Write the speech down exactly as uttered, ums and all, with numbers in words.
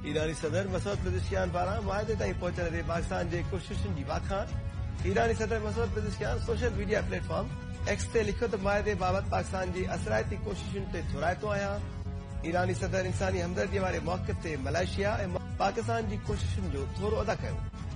ईरानी सदर Masoud Pezeshkian पारां मुआहिदे ताईं पहुचण ते पाकिस्तान जे कोशिशुनि जी वाखाण। ईरानी सदर Masoud Pezeshkian social media platform x ते लिखियो त मुआहिदे बाबति पाकिस्तान जी असराइती कोशिशुनि ते थोराइतो आहियां। ईरानी सदर इंसानी हमदर्दीअ वारे मौक़िफ़ ते मलेशिया ऐं पाकिस्तान जी कोशिशुनि जो थोरो अदा कयो।